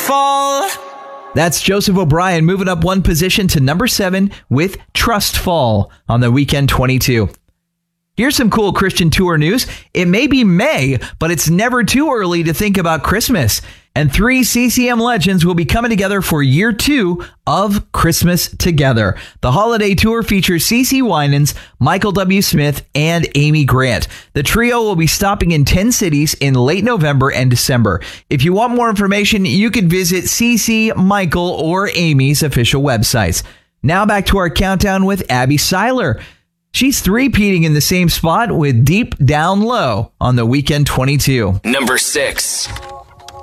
Fall. That's Joseph O'Brien moving up one position to number 7 with Trust Fall on the Weekend 22. Here's some cool Christian tour news. It may be May, but it's never too early to think about Christmas. And 3 CCM legends will be coming together for year 2 of Christmas Together. The holiday tour features CeCe Winans, Michael W. Smith, and Amy Grant. The trio will be stopping in 10 cities in late November and December. If you want more information, you can visit CeCe, Michael, or Amy's official websites. Now back to our countdown with Abby Seiler. She's three-peating in the same spot with Deep Down Low on the Weekend 22. Number 6.